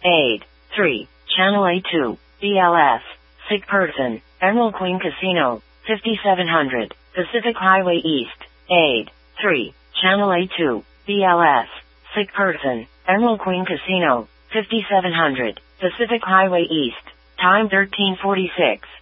Aid. 3. Channel A2. BLS. Sick person. Emerald Queen Casino. 5700. Pacific Highway East. Aid. 3. Channel A2. BLS. Sick person. Emerald Queen Casino. 5700. Pacific Highway East. Time 1346.